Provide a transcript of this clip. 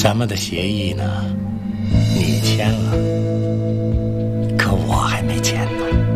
咱们的协议呢，你签了。